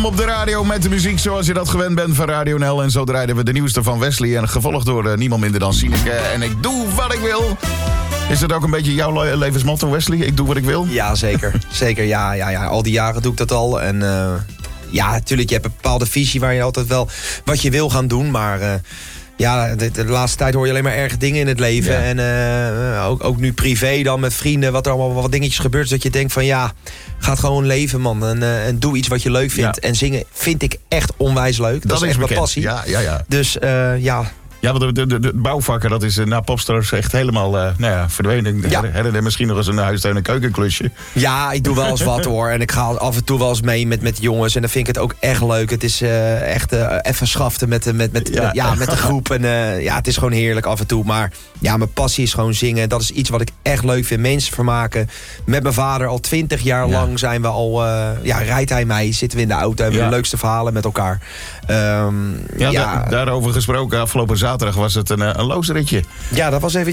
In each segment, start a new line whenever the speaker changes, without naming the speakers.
Op de radio met de muziek zoals je dat gewend bent van Radio NL. En zo draaiden we de nieuwste van Wesley. En gevolgd door niemand minder dan Sineke. En ik doe wat ik wil. Is dat ook een beetje jouw levensmotto, Wesley? Ik doe wat ik wil?
Ja, zeker. Zeker, ja. Al die jaren doe ik dat al. En ja, natuurlijk, je hebt een bepaalde visie waar je altijd wel wat je wil gaan doen. Maar de laatste tijd hoor je alleen maar erge dingen in het leven. Ja. En ook nu privé dan met vrienden, wat er allemaal wat dingetjes gebeurt. Dat je denkt van ga het gewoon leven, man. En doe iets wat je leuk vindt. Ja. En zingen vind ik echt onwijs leuk. Dat is echt mijn passie.
Ja.
Dus ja...
Ja, want de bouwvakken, dat is na Popstars echt helemaal verdwenen.
Ja.
Hadden misschien nog eens een huistuin- en keukenklusje.
Ja, ik doe wel eens wat hoor. En ik ga af en toe wel eens mee met jongens. En dan vind ik het ook echt leuk. Het is echt even schaften met de groep. En het is gewoon heerlijk af en toe. Maar ja, mijn passie is gewoon zingen. Dat is iets wat ik echt leuk vind. Mensen vermaken. Met mijn vader al 20 jaar lang zijn we al... rijdt hij mij, zitten we in de auto. Hebben we de leukste verhalen met elkaar.
Daarover gesproken, afgelopen zaterdag was het een loosritje.
Ja, dat was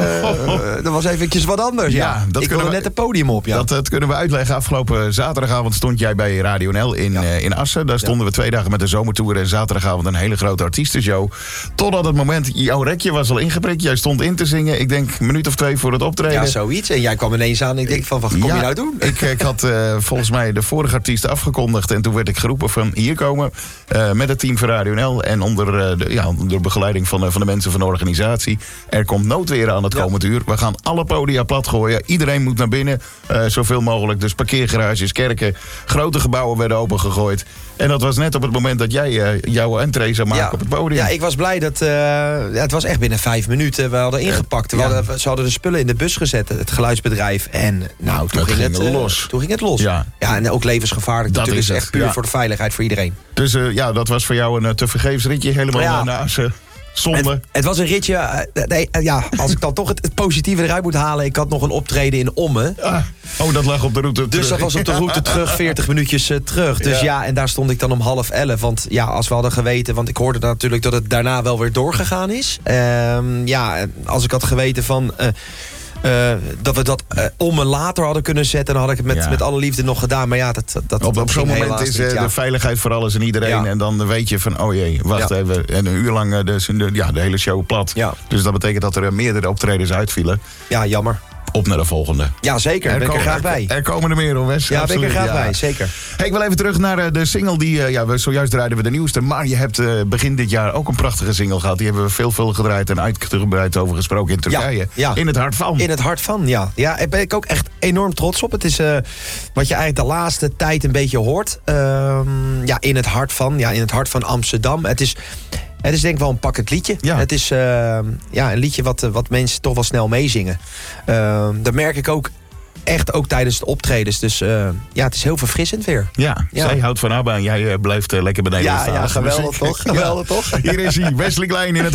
eventjes wat anders. Ja, ik wilde net het podium op. Ja.
Dat kunnen we uitleggen. Afgelopen zaterdagavond stond jij bij Radio NL in Assen. Daar stonden we 2 dagen met de zomertour. En zaterdagavond een hele grote artiestenshow. Totdat het moment, jouw rekje was al ingeprikt. Jij stond in te zingen. Ik denk een minuut of 2 voor het optreden.
Ja, zoiets. En jij kwam ineens aan. Ik denk van, wat kom je nou doen?
Ik had volgens mij de vorige artiest afgekondigd. En toen werd ik geroepen van hier komen. Met het team van Radio NL. En onder de begeleiding van de mensen van de organisatie. Er komt noodweer aan het komend uur. We gaan alle podia plat gooien. Iedereen moet naar binnen. Zoveel mogelijk. Dus parkeergarages, kerken, grote gebouwen werden opengegooid. En dat was net op het moment dat jij jouw entree zou maken op het podium.
Ja, ik was blij dat... het was echt binnen 5 minuten. We hadden ingepakt. Ze hadden de spullen in de bus gezet, het geluidsbedrijf. En toen ging het los. Ja, en ook levensgevaarlijk. Dat is echt puur voor de veiligheid voor iedereen.
Dus dat was voor jou een tevergeefs ritje helemaal naar Assen. Zonde.
Het was een ritje. Als ik dan toch het positieve eruit moet halen. Ik had nog een optreden in Ommen.
Dat lag op de route terug.
Dus dat was op de route terug, 40 minuutjes terug. Dus en daar stond ik dan om 10:30. Want als we hadden geweten... Want ik hoorde natuurlijk dat het daarna wel weer doorgegaan is. Als ik had geweten van... dat we dat Ommen later hadden kunnen zetten... dan had ik het met alle liefde nog gedaan. Maar
op zo'n moment is de veiligheid voor alles en iedereen. Ja. En dan weet je van, wacht even. En een uur lang de hele show plat. Ja. Dus dat betekent dat er meerdere optredens uitvielen.
Ja, jammer.
Op naar de volgende.
Ja, zeker. Ben ik er graag bij.
Er komen er meer, hoor, Wes.
Ja, ben ik er graag bij. Zeker.
Hey, ik wil even terug naar de single die... zojuist draaiden we de nieuwste. Maar je hebt begin dit jaar ook een prachtige single gehad. Die hebben we veelvuldig gedraaid en uitgebreid over gesproken in Turkije. Ja. In het hart van.
In het hart van, ja. Ja, daar ben ik ook echt enorm trots op. Het is wat je eigenlijk de laatste tijd een beetje hoort. In het hart van. Ja, in het hart van Amsterdam. Het is denk ik wel een pakkend liedje. Ja. Het is een liedje wat mensen toch wel snel meezingen. Dat merk ik ook echt ook tijdens de optredens. Dus het is heel verfrissend weer.
Ja, zij houdt van ABBA en jij blijft lekker beneden staan.
Ja, geweldig toch? Geweldig toch?
Hier is hij, Wesley Klein in het